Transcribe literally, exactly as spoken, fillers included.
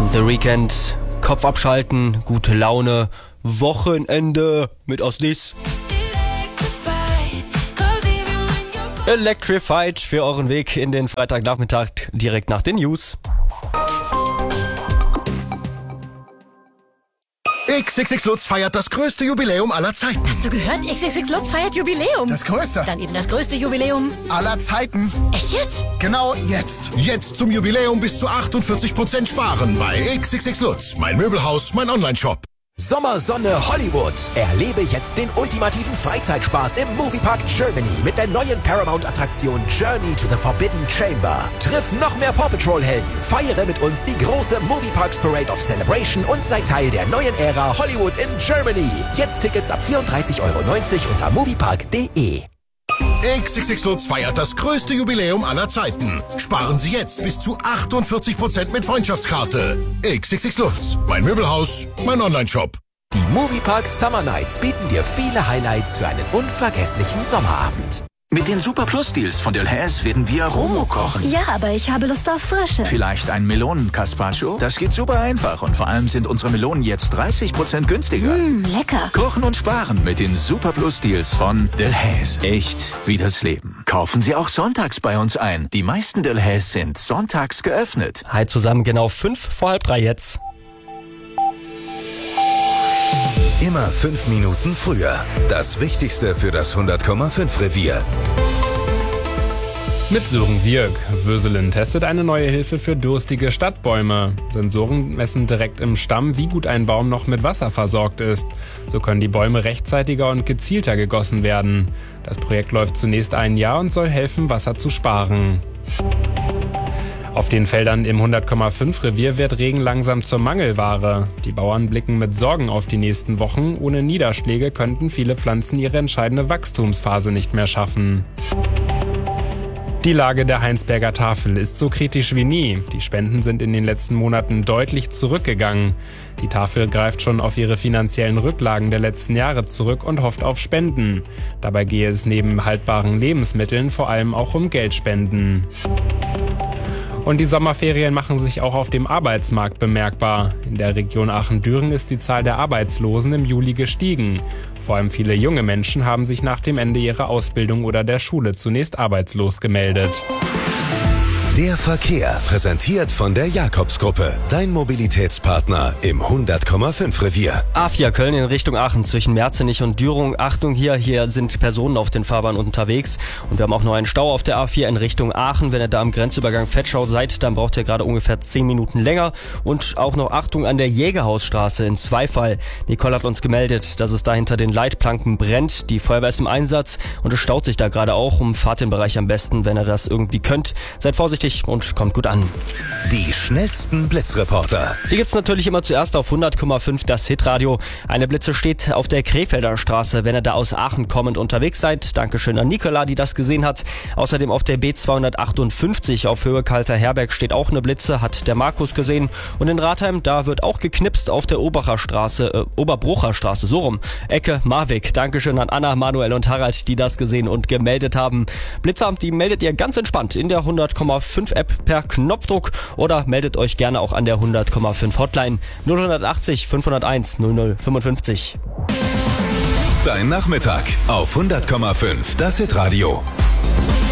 The Weeknd, Kopf abschalten, gute Laune, Wochenende mit Osnis. Electrified für euren Weg in den Freitagnachmittag direkt nach den News. X X X Lutz feiert das größte Jubiläum aller Zeiten. Hast du gehört? X X X Lutz feiert Jubiläum. Das größte. Dann eben das größte Jubiläum aller Zeiten. Echt jetzt? Genau jetzt. Jetzt zum Jubiläum bis zu achtundvierzig Prozent sparen bei X X X Lutz. Mein Möbelhaus, mein Onlineshop. Sommersonne Hollywood. Erlebe jetzt den ultimativen Freizeitspaß im Moviepark Germany mit der neuen Paramount-Attraktion Journey to the Forbidden Chamber. Triff noch mehr Paw Patrol-Helden, feiere mit uns die große Movieparks Parade of Celebration und sei Teil der neuen Ära Hollywood in Germany. Jetzt Tickets ab vierunddreißig Euro neunzig unter moviepark punkt de. X X X Lutz feiert das größte Jubiläum aller Zeiten. Sparen Sie jetzt bis zu achtundvierzig Prozent mit Freundschaftskarte. X X X Lutz, mein Möbelhaus, mein Onlineshop. Die Moviepark Summer Nights bieten dir viele Highlights für einen unvergesslichen Sommerabend. Mit den Super Plus Deals von Delhaize werden wir Romo kochen. Ja, aber ich habe Lust auf Frische. Vielleicht ein Melonen-Carpaccio? Das geht super einfach und vor allem sind unsere Melonen jetzt dreißig Prozent günstiger. Mmm, lecker. Kochen und sparen mit den Super Plus Deals von Delhaize. Echt wie das Leben. Kaufen Sie auch sonntags bei uns ein. Die meisten Delhaize sind sonntags geöffnet. Hi zusammen, genau fünf vor halb drei jetzt. Immer fünf Minuten früher. Das Wichtigste für das hundert Komma fünf Revier. Mit Sören Sierk. Würselen testet eine neue Hilfe für durstige Stadtbäume. Sensoren messen direkt im Stamm, wie gut ein Baum noch mit Wasser versorgt ist. So können die Bäume rechtzeitiger und gezielter gegossen werden. Das Projekt läuft zunächst ein Jahr und soll helfen, Wasser zu sparen. Auf den Feldern im hundert Komma fünf Revier wird Regen langsam zur Mangelware. Die Bauern blicken mit Sorgen auf die nächsten Wochen. Ohne Niederschläge könnten viele Pflanzen ihre entscheidende Wachstumsphase nicht mehr schaffen. Die Lage der Heinsberger Tafel ist so kritisch wie nie. Die Spenden sind in den letzten Monaten deutlich zurückgegangen. Die Tafel greift schon auf ihre finanziellen Rücklagen der letzten Jahre zurück und hofft auf Spenden. Dabei gehe es neben haltbaren Lebensmitteln vor allem auch um Geldspenden. Und die Sommerferien machen sich auch auf dem Arbeitsmarkt bemerkbar. In der Region Aachen-Düren ist die Zahl der Arbeitslosen im Juli gestiegen. Vor allem viele junge Menschen haben sich nach dem Ende ihrer Ausbildung oder der Schule zunächst arbeitslos gemeldet. Der Verkehr, präsentiert von der Jakobsgruppe, dein Mobilitätspartner im hundert Komma fünf Revier. A vier Köln in Richtung Aachen zwischen Merzenich und Dürung. Achtung hier, hier sind Personen auf den Fahrbahnen unterwegs. Und wir haben auch noch einen Stau auf der A vier in Richtung Aachen. Wenn ihr da am Grenzübergang Vetschau seid, dann braucht ihr gerade ungefähr zehn Minuten länger. Und auch noch Achtung an der Jägerhausstraße in Zweifall. Nicole hat uns gemeldet, dass es da hinter den Leitplanken brennt. Die Feuerwehr ist im Einsatz und es staut sich da gerade auch. Umfahrt den Bereich am besten, wenn ihr das irgendwie könnt. Seid vorsichtig und kommt gut an. Die schnellsten Blitzreporter. Die gibt's natürlich immer zuerst auf hundert Komma fünf, das Hitradio. Eine Blitze steht auf der Krefelder Straße, wenn ihr da aus Aachen kommend unterwegs seid. Dankeschön an Nicola, die das gesehen hat. Außerdem auf der B zweihundertachtundfünfzig auf Höhe Kalter Herberg steht auch eine Blitze, hat der Markus gesehen. Und in Ratheim, da wird auch geknipst auf der Oberbacher Straße, äh, Oberbrucher Straße, so rum. Ecke Marwig. Dankeschön an Anna, Manuel und Harald, die das gesehen und gemeldet haben. Blitzer, die meldet ihr ganz entspannt in der hundert Komma fünf App per Knopfdruck oder meldet euch gerne auch an der hundert Komma fünf Hotline null achtzig fünfhunderteins null null fünfundfünfzig. Dein Nachmittag auf hundert Komma fünf, das Hitradio.